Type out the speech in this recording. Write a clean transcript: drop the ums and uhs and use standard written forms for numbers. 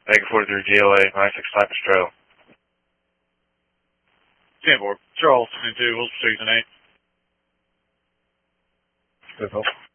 Mega 43 GLA, 96 Cypress Trail. 10-4. Charles, 10-2, Wilson 6 and 8. Good help.